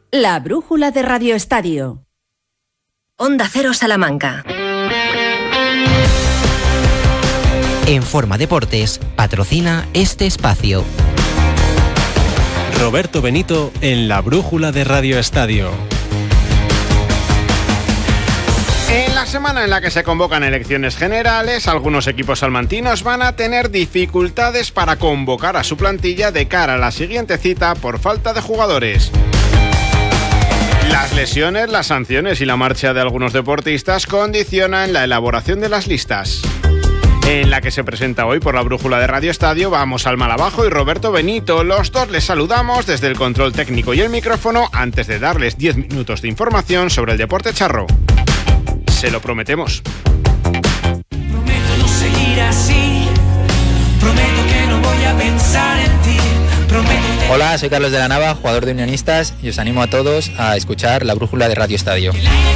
La brújula de Radio Estadio. Onda Cero Salamanca. En Forma Deportes patrocina este espacio. Roberto Benito en la brújula de Radio Estadio. En la semana en la que se convocan elecciones generales, algunos equipos salmantinos van a tener dificultades para convocar a su plantilla de cara a la siguiente cita por falta de jugadores. Las lesiones, las sanciones y la marcha de algunos deportistas condicionan la elaboración de las listas. En la que se presenta hoy por la brújula de Radio Estadio, vamos al Malabajo y Roberto Benito. Los dos les saludamos desde el control técnico y el micrófono antes de darles 10 minutos de información sobre el deporte charro. Se lo prometemos. Prometo no seguir así. Prometo que no voy a pensar en ti. Hola, soy Carlos de la Nava, jugador de Unionistas, y os animo a todos a escuchar la brújula de Radio Estadio.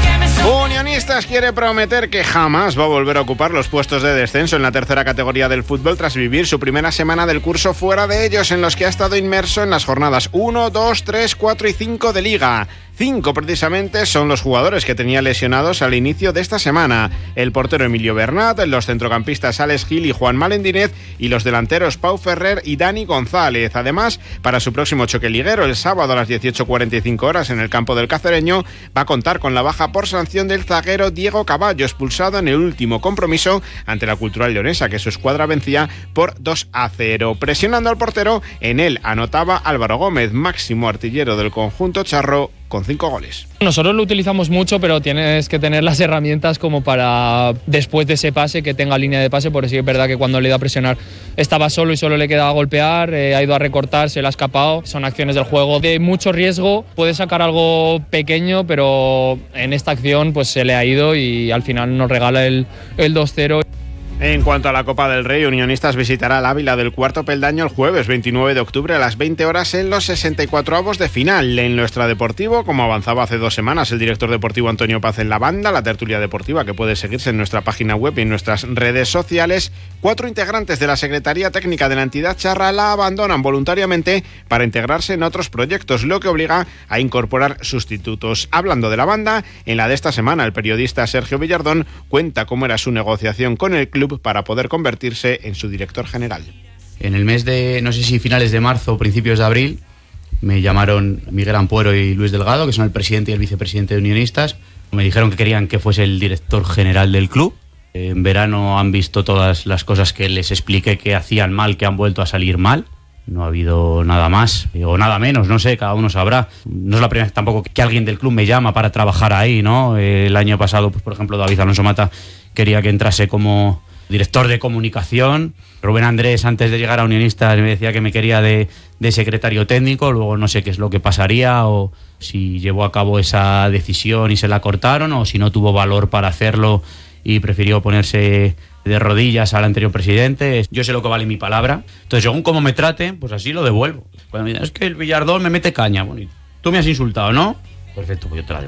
Unionistas quiere prometer que jamás va a volver a ocupar los puestos de descenso en la tercera categoría del fútbol tras vivir su primera semana del curso fuera de ellos, en los que ha estado inmerso en las jornadas 1, 2, 3, 4 y 5 de Liga. 5 precisamente son los jugadores que tenía lesionados al inicio de esta semana: el portero Emilio Bernat, los centrocampistas Alex Gil y Juan Malendínez, y los delanteros Pau Ferrer y Dani González. Además, para su próximo choque liguero el sábado a las 18:45 horas en el campo del Cacereño, va a contar con la baja por sanción del zaguero Diego Caballo, expulsado en el último compromiso ante la Cultural Leonesa, que su escuadra vencía por 2-0. Presionando al portero, en él anotaba Álvaro Gómez, máximo artillero del conjunto charro, con 5 goles. Nosotros lo utilizamos mucho, pero tienes que tener las herramientas como para, después de ese pase, que tenga línea de pase, porque sí es verdad que cuando le he ido a presionar estaba solo y solo le quedaba golpear, ha ido a recortar, se le ha escapado. Son acciones del juego de mucho riesgo, puede sacar algo pequeño, pero en esta acción pues se le ha ido y al final nos regala el 2-0. En cuanto a la Copa del Rey, Unionistas visitará el Ávila del cuarto peldaño el jueves 29 de octubre a las 20 horas en los 64avos de final. En lo extradeportivo, como avanzaba hace 2 semanas el director deportivo Antonio Paz en la banda, la tertulia deportiva que puede seguirse en nuestra página web y en nuestras redes sociales, 4 integrantes de la Secretaría Técnica de la entidad charra la abandonan voluntariamente para integrarse en otros proyectos, lo que obliga a incorporar sustitutos. Hablando de la banda, en la de esta semana el periodista Sergio Villardón cuenta cómo era su negociación con el club para poder convertirse en su director general. En el mes de, no sé si finales de marzo o principios de abril, me llamaron Miguel Ampuero y Luis Delgado, que son el presidente y el vicepresidente de Unionistas. Me dijeron que querían que fuese el director general del club. En verano han visto todas las cosas que les expliqué que hacían mal, que han vuelto a salir mal. No ha habido nada más o nada menos, no sé, cada uno sabrá. No es la primera vez tampoco que alguien del club me llama para trabajar ahí, ¿no? El año pasado, pues, por ejemplo, David Alonso Mata quería que entrase como director de comunicación. Rubén Andrés, antes de llegar a Unionistas, me decía que me quería de secretario técnico. Luego no sé qué es lo que pasaría, o si llevó a cabo esa decisión y se la cortaron, o si no tuvo valor para hacerlo y prefirió ponerse de rodillas al anterior presidente. Yo sé lo que vale mi palabra. Entonces, según cómo me traten, pues así lo devuelvo. Cuando me dicen, es que el Villardón me mete caña. Bueno, tú me has insultado, ¿no? Perfecto, pues yo te la devuelvo.